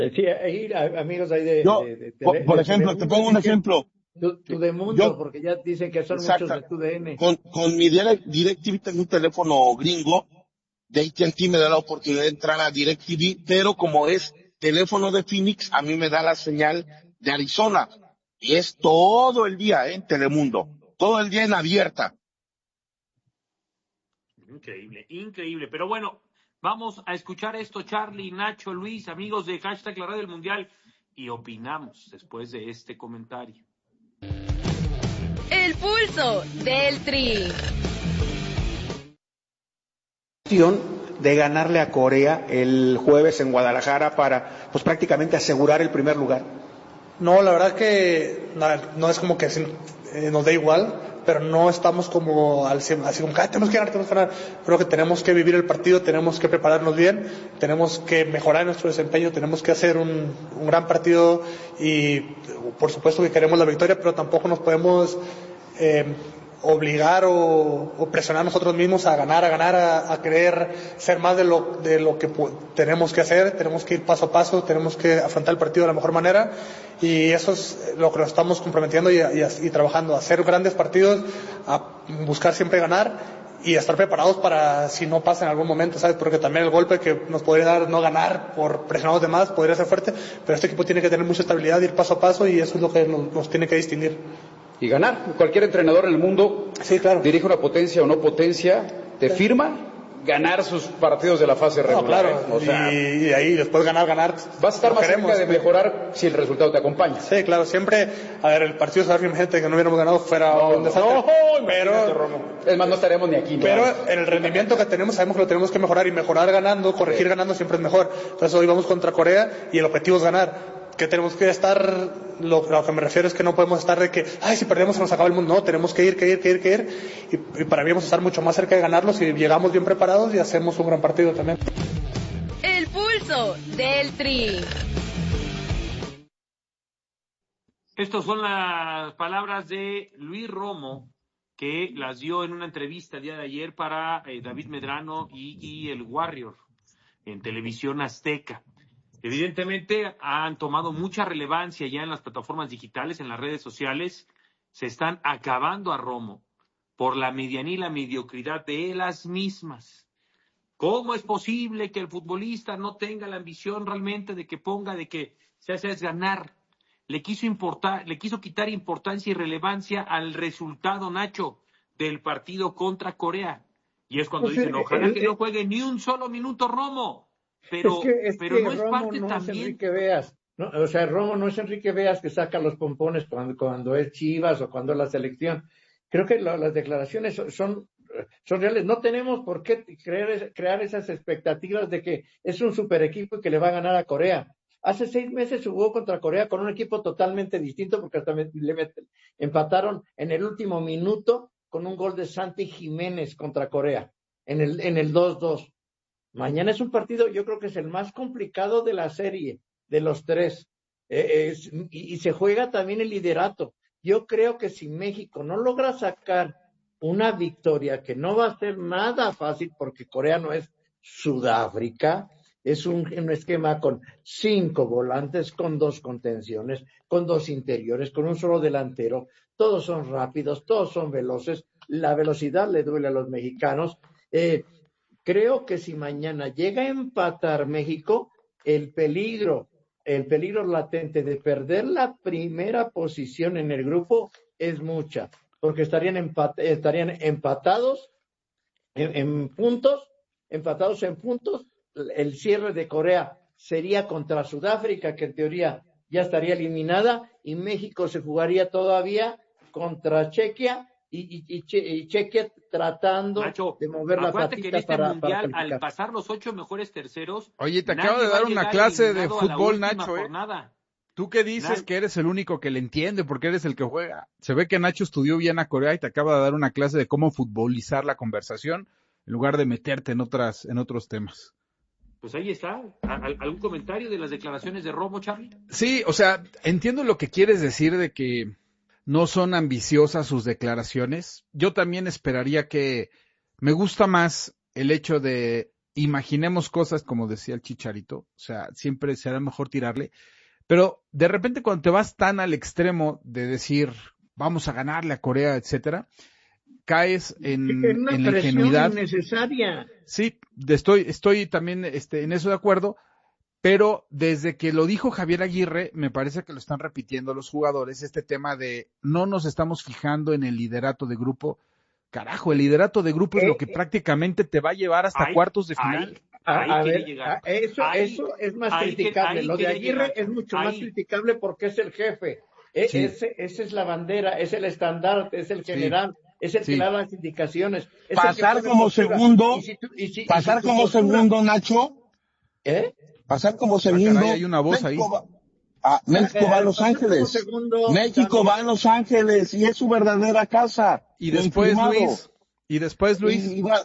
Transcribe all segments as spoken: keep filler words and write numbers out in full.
Sí, ahí, amigos ahí de, yo, de, de, de, por, por de ejemplo, te pongo un ejemplo. Tu, tu de mundo, Yo, porque ya dicen que son exacta, muchos de tu D N. con, con mi direct, DirecTV tengo un teléfono gringo, de A T and T me da la oportunidad de entrar a DirecTV, pero como es teléfono de Phoenix, a mí me da la señal de Arizona. Y es todo el día, ¿eh? En Telemundo. Todo el día en abierta. Increíble, increíble. Pero bueno, vamos a escuchar esto, Charlie, Nacho, Luis, amigos de Hashtag La Radio del Mundial, y opinamos después de este comentario. El pulso del Tri. De ganarle a Corea el jueves en Guadalajara para, pues, prácticamente asegurar el primer lugar. No, la verdad que no, no es como que eh, nos da igual, pero no estamos como al cien, así como que tenemos que ganar, tenemos que ganar. Creo que tenemos que vivir el partido, tenemos que prepararnos bien, tenemos que mejorar nuestro desempeño, tenemos que hacer un, un gran partido y por supuesto que queremos la victoria, pero tampoco nos podemos eh, obligar o, o presionar nosotros mismos a ganar, a ganar, a, a querer ser más de lo, de lo que tenemos que hacer. Tenemos que ir paso a paso, tenemos que afrontar el partido de la mejor manera, y eso es lo que nos estamos comprometiendo y, y, y trabajando, a hacer grandes partidos, a buscar siempre ganar y a estar preparados para si no pasa en algún momento, ¿sabes? Porque también el golpe que nos podría dar no ganar por presionar a los demás podría ser fuerte, pero este equipo tiene que tener mucha estabilidad, ir paso a paso, y eso es lo que nos, nos tiene que distinguir. Y ganar. Cualquier entrenador en el mundo, sí, claro, dirige una potencia o no potencia, te sí. firma ganar sus partidos de la fase regular. No, claro, ¿eh? O sea, y, y ahí después ganar, ganar. Vas a estar más queremos, cerca de mejorar si el resultado te acompaña. Sí, claro, siempre, a ver, el partido se va a gente que no hubiéramos ganado fuera no, un desastre. No, pero, es más, no estaremos ni aquí. Pero ¿no? en el rendimiento que tenemos sabemos que lo tenemos que mejorar, y mejorar ganando, corregir sí. ganando siempre es mejor. Entonces hoy vamos contra Corea y el objetivo es ganar. Que tenemos que estar, lo, lo que me refiero es que no podemos estar de que, ay, si perdemos se nos acaba el mundo. No, tenemos que ir, que ir, que ir, que ir. Y, y para mí vamos a estar mucho más cerca de ganarlos si llegamos bien preparados y hacemos un gran partido también. El pulso del Tri. Estas son las palabras de Luis Romo, que las dio en una entrevista el día de ayer para eh, David Medrano y, y el Warrior en Televisión Azteca. Evidentemente han tomado mucha relevancia ya en las plataformas digitales, en las redes sociales. Se están acabando a Romo por la medianía y la mediocridad de las mismas. ¿Cómo es posible que el futbolista no tenga la ambición realmente de que ponga, de que se hace es ganar? Le quiso importar, le quiso quitar importancia y relevancia al resultado, Nacho, del partido contra Corea. Y es cuando pues dicen, ojalá el, que el, no juegue ni un solo minuto Romo. Pero, es que, es pero que no es Romo parte no también. Es Enrique Veas, ¿no? O sea, Romo no es Enrique Veas que saca los pompones cuando, cuando es Chivas o cuando es la selección. Creo que lo, las declaraciones son, son, son reales. No tenemos por qué creer, crear esas expectativas de que es un super equipo y que le va a ganar a Corea. Hace seis meses jugó contra Corea con un equipo totalmente distinto, porque hasta le meten, empataron en el último minuto con un gol de Santi Jiménez contra Corea en el, en el dos dos. Mañana es un partido, yo creo que es el más complicado de la serie, de los tres, eh, es, y, y se juega también el liderato. Yo creo que si México no logra sacar una victoria, que no va a ser nada fácil, porque Corea no es Sudáfrica, es un, un esquema con cinco volantes, con dos contenciones, con dos interiores, con un solo delantero, todos son rápidos, todos son veloces, la velocidad le duele a los mexicanos. eh, Creo que si mañana llega a empatar México, el peligro, el peligro latente de perder la primera posición en el grupo es mucha, porque estarían, empat- estarían empatados en, en puntos, empatados en puntos. El cierre de Corea sería contra Sudáfrica, que en teoría ya estaría eliminada, y México se jugaría todavía contra Chequia. Y, y, y, che, y Chequia tratando Nacho, de mover la patita que en este para, mundial, para al pasar los ocho mejores terceros. Oye, te acabo de dar una clase de fútbol, Nacho, ¿eh? Jornada. Tú que dices Nacho, que eres el único que le entiende porque eres el que juega. Se ve que Nacho estudió bien a Corea y te acaba de dar una clase de cómo futbolizar la conversación en lugar de meterte en otras, en otros temas. Pues ahí está. ¿Algún comentario de las declaraciones de Romo, Charlie? Sí, o sea, entiendo lo que quieres decir de que no son ambiciosas sus declaraciones. Yo también esperaría que me gusta más el hecho de imaginemos cosas como decía el Chicharito, o sea, siempre será mejor tirarle, pero de repente cuando te vas tan al extremo de decir, vamos a ganarle a Corea, etcétera, caes en, en una en la presión ingenuidad. innecesaria. Sí, estoy, estoy también este, en eso de acuerdo, pero desde que lo dijo Javier Aguirre, me parece que lo están repitiendo los jugadores, este tema de no nos estamos fijando en el liderato de grupo. Carajo, el liderato de grupo es Eh, lo que prácticamente te va a llevar hasta ahí, cuartos de ahí, final. A, a ahí quería ver, llegar. a- eso, Ahí- eso es más ahí que- criticable. ahí Lo de quería Aguirre llegar. es mucho más Ahí. criticable porque es el jefe. E- Sí. ese, esa es la bandera, es el estandarte, es el Sí. general, es el Sí. que da las indicaciones. Es el que Pasar pone como postura. segundo, Y si tú- y si- y si pasar tu como postura- segundo, Nacho, ¿Eh? pasar como Ah, segundo. caray, hay una voz ahí. México va, ah, México va a Los Pasar como Ángeles. segundo, México también- va a Los Ángeles y es su verdadera casa. Y después, confirmado. Luis, y después, Luis, Y va-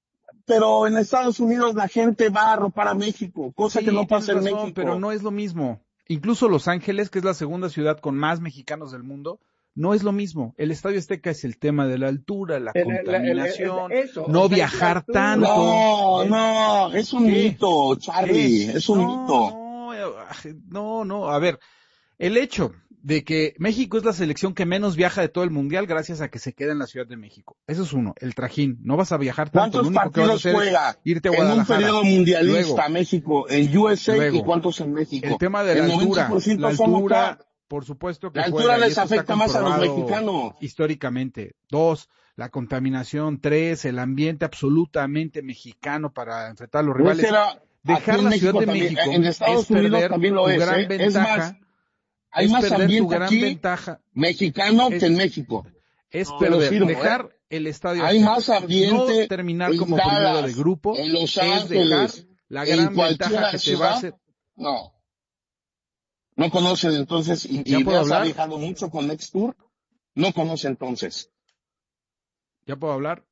pero en Estados Unidos la gente va a arropar a México, cosa sí, que no pasa en tienes razón, México. pero no es lo mismo. Incluso Los Ángeles, que es la segunda ciudad con más mexicanos del mundo, no es lo mismo. El Estadio Azteca es el tema de la altura, la El- el- el- el- contaminación, eso, no o sea, viajar la altura. tanto. No, no, es un ¿Qué? mito, Charlie, ¿Qué? es un no, mito. No, eh, no, no, a ver, el hecho de que México es la selección que menos viaja de todo el mundial gracias a que se queda en la Ciudad de México. Eso es uno, el trajín. No vas a viajar tanto, lo ¿Cuántos único que vas a partidos hacer juega es irte a en un Guadalajara. periodo mundialista Luego, México en U S A luego, y cuántos en México? el tema de la El altura, noventa por ciento la son altura, acá. por supuesto que La altura juega, y les eso está afecta más a los comprobado mexicanos. históricamente. Dos, la contaminación. Tres, el ambiente absolutamente mexicano para enfrentar a los rivales. Ese era- aquí Dejar en la México Ciudad de también, México en Estados es Unidos perder también lo tu es, gran ¿eh? Es ventaja. más, hay es más perder tu ambiente gran aquí ventaja. mexicano Es- que en México. Es No, perder, te lo firmo, dejar el estadio Hay Azteca. más ambiente No terminar en como Dallas, primero de grupo en Los es dejar Ángeles, la en gran cualquier ventaja que te va a ciudad. hacer. No. No conocen entonces, y, ¿Ya y puedo has hablar? viajado mucho con Next Tour, no conoce entonces. ¿Ya puedo hablar?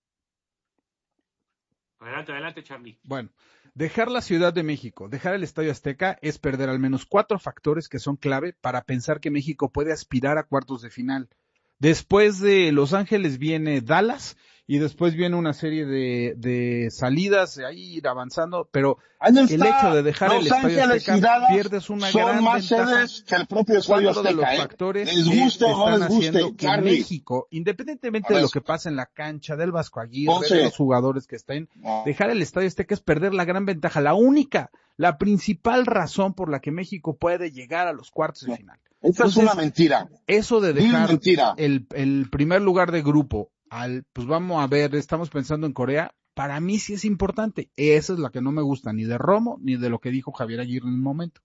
Adelante, adelante, Charlie. Bueno, dejar la Ciudad de México, dejar el Estadio Azteca es perder al menos cuatro factores que son clave para pensar que México puede aspirar a cuartos de final. Después de Los Ángeles viene Dallas y después viene una serie de, de salidas, ahí ir avanzando, pero Ahí el está. hecho de dejar Los el Estadio Ángeles y Azteca Dallas pierdes una son gran más ventaja. sedes que el propio Estadio Cuatro de los Azteca, ¿eh? factores Les guste que o no están les guste, haciendo que Charlie. México, independientemente A de ver. lo que pasa en la cancha, del Vasco Aguirre, Ponce. de los jugadores que estén, No. dejar el Estadio Azteca es perder la gran ventaja, la única, la principal razón por la que México puede llegar a los cuartos de No. final. Esa es Entonces, una mentira. Eso de Vil dejar mentira. el, el primer lugar de grupo al, pues vamos a ver, estamos pensando en Corea, para mí sí es importante. Esa es la que no me gusta, ni de Romo, ni de lo que dijo Javier Aguirre en el momento.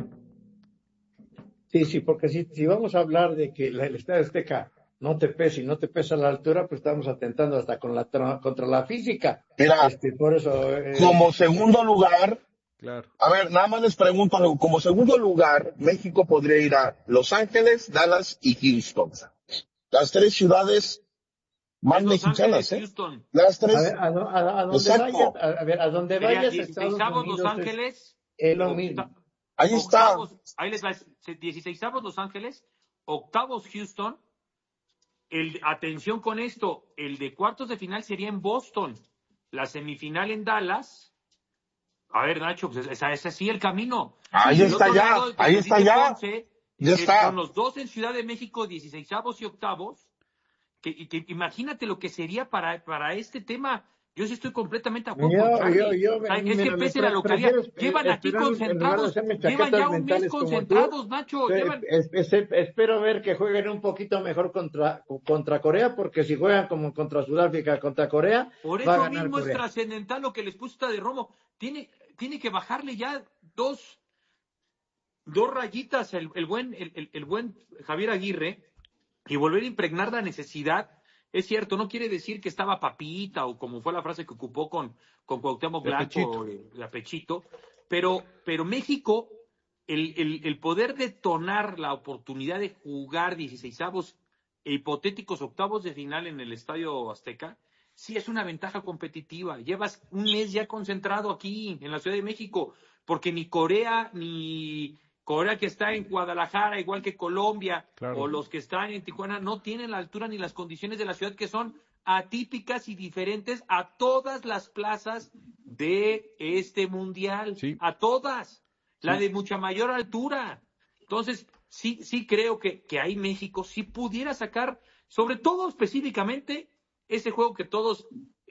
Sí, sí, porque si, si vamos a hablar de que la- el Estadio Azteca no te pesa y no te pesa la altura, pues estamos atentando hasta con la tra- contra la física. Mira, Este, por eso. eh, como segundo lugar, Claro. a ver, nada más les pregunto algo. Como segundo lugar, México podría ir a Los Ángeles, Dallas y Houston. Las tres ciudades más Es Los mexicanas, Ángeles, ¿eh? Houston. Las A tres. ver, a, do- a- a donde Exacto. vayas, a, a ver, a donde Sería vayas a dieciséis Estados Los Unidos es, Ángeles. es lo octa- mismo. Ahí está. octavos, ahí les va, dieciséis Los Ángeles, octavos Houston. El, atención con esto, el de cuartos de final sería en Boston, la semifinal en Dallas. A ver, Nacho, pues es, es así el camino. Ahí Del está otro ya, lado, el que ahí nos está dice ya. Ponce, Ya que está. Son los dos en Ciudad de México, dieciséisavos y octavos. Que, y que imagínate lo que sería para, para este tema. Yo sí estoy completamente de acuerdo Yo- con Charlie. yo- yo- O sea, es mira, que me pese a la pre- localidad, prefiero, eh, llevan aquí esperar, en lugar de concentrados, hacerme llevan chaquetas ya un mes mentales como tú, concentrados, Nacho. Eh, Llevan, es- es- espero ver que jueguen un poquito mejor contra, contra Corea, porque si juegan como contra Sudáfrica, contra Corea, Por va a eso ganar mismo es Corea. trascendental lo que les puse de Romo. Tiene, tiene que bajarle ya dos, dos rayitas el, el buen, el, el- el buen Javier Aguirre y volver a impregnar la necesidad. Es cierto, no quiere decir que estaba papita o como fue la frase que ocupó con, con Cuauhtémoc De Blanco, pechito. eh, de pechito, pero, pero México, el, el, el poder detonar la oportunidad de jugar dieciséisavos e hipotéticos octavos de final en el Estadio Azteca, sí es una ventaja competitiva. Llevas un mes ya concentrado aquí en la Ciudad de México, porque ni Corea, ni Corea que está en Guadalajara, igual que Colombia, Claro. o los que están en Tijuana, no tienen la altura ni las condiciones de la ciudad que son atípicas y diferentes a todas las plazas de este mundial, sí. a todas, la sí. de mucha mayor altura. Entonces, sí, sí creo que, que ahí México sí pudiera sacar, sobre todo específicamente, ese juego que todos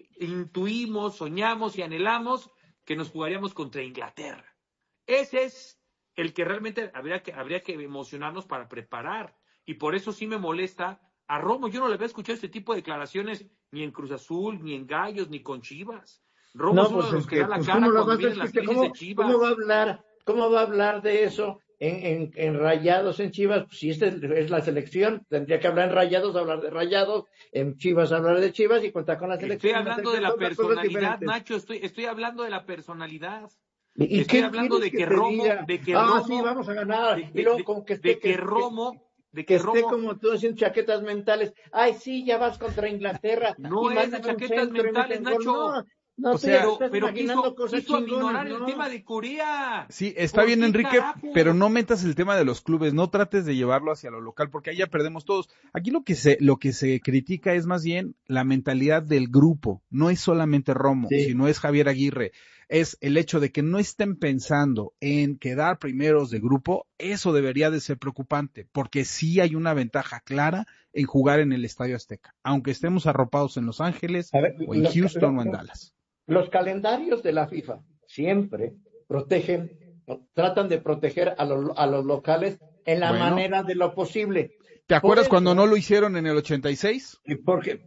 intuimos, soñamos y anhelamos, que nos jugaríamos contra Inglaterra. Ese es el que realmente habría que, habría que emocionarnos para preparar. Y por eso sí me molesta a Romo. Yo no le había escuchado este tipo de declaraciones ni en Cruz Azul, ni en Gallos, ni con Chivas. Romo No, es uno pues de los es que que, da la pues, cara ¿cómo lo cuando vas a vienen las escuchar? crisis ¿Cómo, de Chivas. ¿Cómo va a hablar? ¿Cómo va a hablar de eso en, en, en Rayados, en Chivas? Pues si esta es la selección, tendría que hablar en Rayados, hablar de Rayados, en Chivas hablar de Chivas y contar con la selección. Estoy hablando de la son dos cosas personalidad, diferentes. Nacho, estoy, estoy hablando de la personalidad. ¿Y, y Estoy qué hablando quieres de que, que te Romo, diga? de que Ah, Romo, sí, vamos a ganar. de, Y luego de, como que de esté, que que, Romo, de que que esté Romo, como tú haciendo chaquetas mentales. Ay, sí, ya vas contra Inglaterra no y es de mandan un chaquetas centro y mentales, meten gol. Nacho. No, no O te sea, estás Pero, pero imaginando quiso, cosas quiso chingonas, aminorar el ¿no? tema de Corea. Sí, está ¿Por bien, qué Enrique, carajos? pero no metas el tema de los clubes, no trates de llevarlo hacia lo local, porque ahí ya perdemos todos. Aquí lo que se, lo que se critica es más bien la mentalidad del grupo, no es solamente Romo, Sí. sino es Javier Aguirre, es el hecho de que no estén pensando en quedar primeros de grupo, eso debería de ser preocupante, porque sí hay una ventaja clara en jugar en el Estadio Azteca, aunque estemos arropados en Los Ángeles, A ver, o en los, Houston, los, o en Dallas. los calendarios de la FIFA siempre protegen, tratan de proteger a los, a los locales en la Bueno. manera de lo posible. ¿Te acuerdas Por cuando eso, no lo hicieron en el ochenta y seis? y porque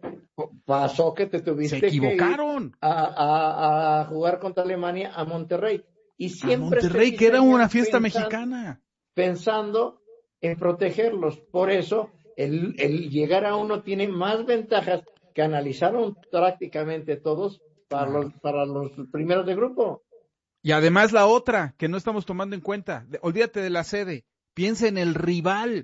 pasó que te tuviste Se que ir equivocaron. a, a, a jugar contra Alemania a Monterrey. Y A siempre Monterrey, se que era diseñan una fiesta pensando, mexicana. pensando en protegerlos. Por eso, el, el llegar a uno tiene más ventajas que analizaron prácticamente todos para, Claro. los, para los primeros de grupo. Y además la otra, que no estamos tomando en cuenta, de- olvídate de la sede, piensa en el rival.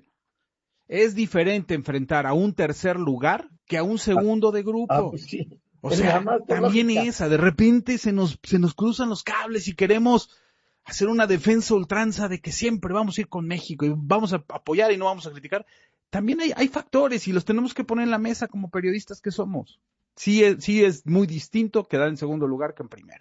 Es diferente enfrentar a un tercer lugar que a un segundo de Ah, grupo. pues sí. O Es sea, nada más por también lógica. esa, de repente se nos, se nos cruzan los cables y queremos hacer una defensa ultranza de que siempre vamos a ir con México y vamos a apoyar y no vamos a criticar. También hay, hay factores y los tenemos que poner en la mesa como periodistas que somos. Sí es, sí es muy distinto quedar en segundo lugar que en primero.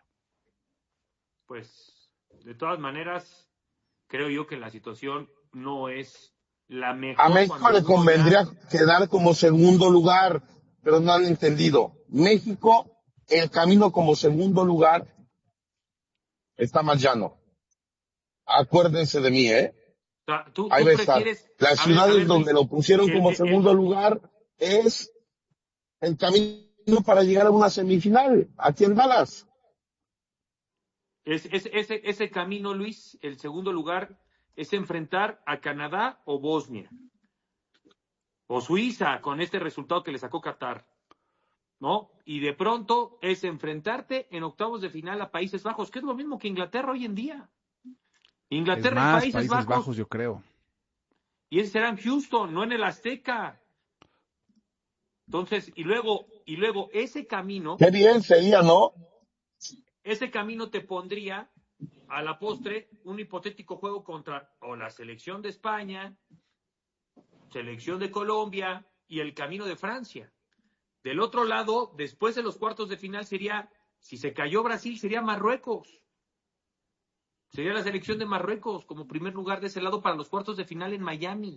Pues, de todas maneras, creo yo que la situación no es la mejor. A México cuando le uno convendría ya- quedar como segundo lugar, pero no han entendido. México, el camino como segundo lugar está más llano. Acuérdense de mí, ¿eh? O sea, tú, Ahí tú va a estar. prefieres... Las a ver, a ciudades ver, donde Luis, lo pusieron el- como el- segundo el- lugar es el camino para llegar a una semifinal, aquí en Dallas. es- es- ese, ese camino, Luis, el segundo lugar, es enfrentar a Canadá o Bosnia. O Suiza, con este resultado que le sacó Qatar. ¿No? Y de pronto es enfrentarte en octavos de final a Países Bajos, que es lo mismo que Inglaterra hoy en día. Es Inglaterra más, y Países, Países Bajos, Bajos, yo creo. y ese será en Houston, no en el Azteca. Entonces, y luego, y luego ese camino, Qué bien sería, ¿no? ese camino te pondría a la postre un hipotético juego contra o la selección de España, selección de Colombia y el camino de Francia. Del otro lado, después de los cuartos de final sería, si se cayó Brasil, sería Marruecos. Sería la selección de Marruecos como primer lugar de ese lado para los cuartos de final en Miami.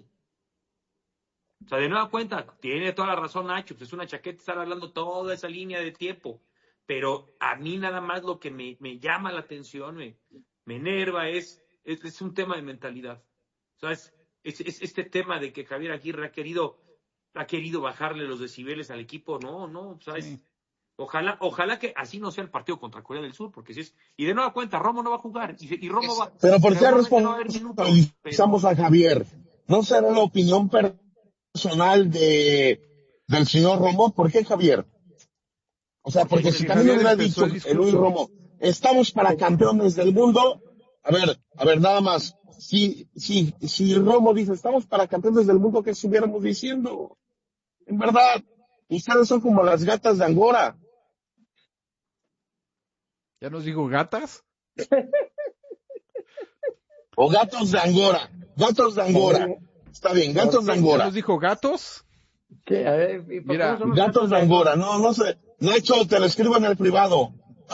O sea, de nueva cuenta, tiene toda la razón Nacho, pues es una chaqueta estar hablando toda esa línea de tiempo. Pero a mí nada más lo que me, me llama la atención, me, me enerva, es, es, es un tema de mentalidad. O sea, es, es, es este tema de que Javier Aguirre ha querido, ha querido bajarle los decibeles al equipo. No, no, o sea, Sí. es, ojalá, ojalá que así no sea el partido contra Corea del Sur, porque si es, y de nueva cuenta, Romo no va a jugar, y, y Romo va, Pero ¿por qué seguramente no va a haber minutos, pero, responsabilizamos a Javier? ¿No será la opinión personal de del señor Romo? ¿Por qué Javier? O sea, porque Porque si también Javier hubiera empezó dicho el el Luis discurso. Romo, estamos para campeones del mundo. A ver, a ver, nada más. Si, si, si Romo dice, estamos para campeones del mundo, ¿qué estuviéramos diciendo? En verdad, ustedes son como las gatas de Angora. ¿Ya nos digo gatas? O gatos de Angora. Gatos de Angora. Está bien, gatos de ¿Ya Angora. nos dijo gatos? ¿Qué? A ver, ¿y por Mira, qué no somos Gatos tantos de Angora, no, no sé. Nacho, te lo escribo en el privado.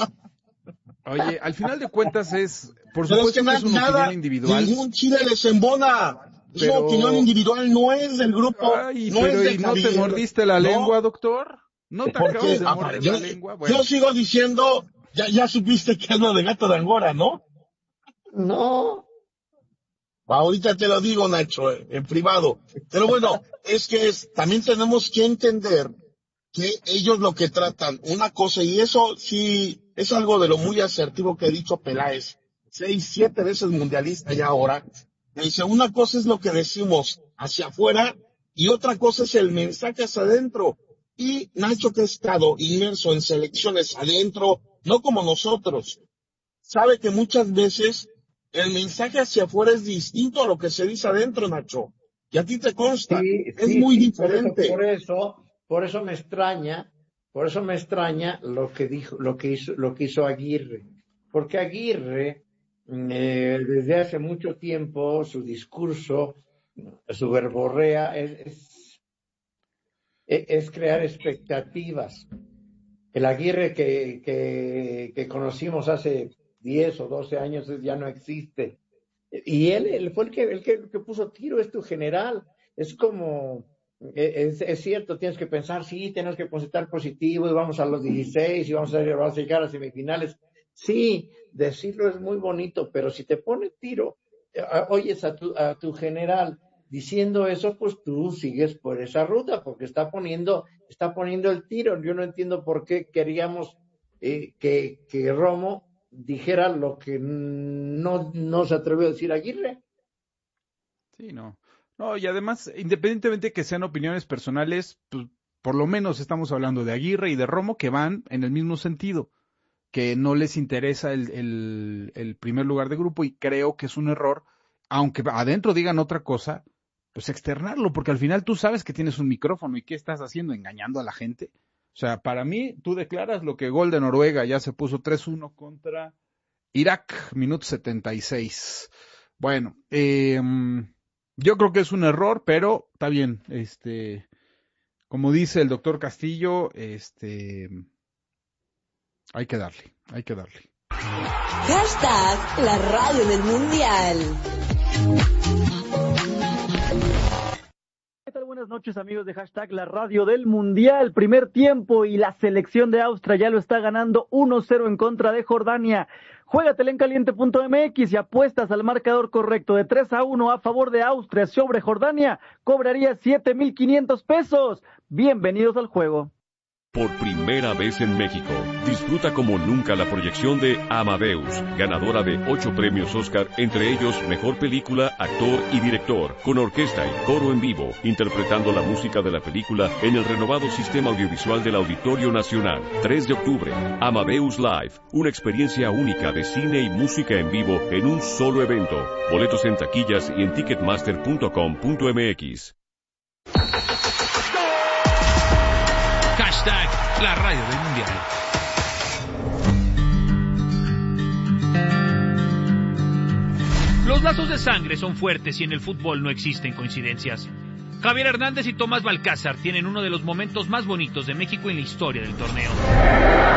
Oye, al final de cuentas es, por Pero es supuesto que que na- es una nada, opinión individual. ningún chile les embona. Es una Pero- opinión individual, no es del grupo, Ay, no pero es de ¿y no te Javier. mordiste la No, lengua, doctor? ¿No te porque acabas de apa, morder yo, la lengua? Bueno, yo sigo diciendo, ya, ya supiste que es lo de Gato de Angora, ¿no? No. Ahorita te lo digo, Nacho, eh, en privado. Pero bueno, es que es, también tenemos que entender que ellos lo que tratan, una cosa, y eso sí, es algo de lo muy asertivo que ha dicho Peláez, seis, siete veces mundialista ya ahora. Me dice, una cosa es lo que decimos hacia afuera y otra cosa es el mensaje hacia adentro. Y Nacho, que ha estado inmerso en selecciones adentro, no como nosotros, sabe que muchas veces el mensaje hacia afuera es distinto a lo que se dice adentro, Nacho. Y a ti te consta, Sí, es sí, muy sí, por eso, diferente. por eso, por eso me extraña, por eso me extraña lo que dijo, lo que hizo, lo que hizo Aguirre. Porque Aguirre, eh, desde hace mucho tiempo, su discurso, su verborrea es, es, es crear expectativas. El Aguirre que, que, que conocimos hace diez o doce años ya no existe. Y él, él fue el que, el, que, el que puso tiro, es tu general. Es como, es, es cierto, tienes que pensar, sí, tenemos que estar positivo y vamos a los dieciséis y vamos a, vamos a llegar a semifinales. Sí, decirlo es muy bonito, pero si te pone tiro, oyes a tu, a tu general diciendo eso, pues tú sigues por esa ruta, porque está poniendo, está poniendo el tiro. Yo no entiendo por qué queríamos eh, que, que Romo dijera lo que no, no se atrevió a decir Aguirre. sí, no. No, y además, independientemente de que sean opiniones personales, pues por lo menos estamos hablando de Aguirre y de Romo que van en el mismo sentido, que no les interesa el, el, el primer lugar de grupo, y creo que es un error, aunque adentro digan otra cosa, pues externarlo, porque al final tú sabes que tienes un micrófono y ¿qué estás haciendo? ¿Engañando a la gente? O sea, para mí, tú declaras lo que gol de Noruega, ya se puso tres uno contra Irak, minuto setenta y seis. Bueno, eh, yo creo que es un error, pero está bien. Este, como dice el doctor Castillo, este, hay que darle, hay que darle. Hashtag la radio del mundial. ¿Qué tal? Buenas noches, amigos de Hashtag la radio del mundial. Primer tiempo y la selección de Austria ya lo está ganando uno cero en contra de Jordania. Juégatela en caliente punto eme equis y apuestas al marcador correcto de tres a uno a favor de Austria sobre Jordania. Cobraría siete mil quinientos pesos. Bienvenidos al juego. Por primera vez en México, disfruta como nunca la proyección de Amadeus, ganadora de ocho premios Oscar, entre ellos Mejor Película, Actor y Director, con orquesta y coro en vivo, interpretando la música de la película en el renovado sistema audiovisual del Auditorio Nacional. tres de octubre, Amadeus Live, una experiencia única de cine y música en vivo en un solo evento. Boletos en taquillas y en ticketmaster punto com punto eme equis. Hashtag la radio del mundial. Los lazos de sangre son fuertes y en el fútbol no existen coincidencias. Javier Hernández y Tomás Balcázar tienen uno de los momentos más bonitos de México en la historia del torneo.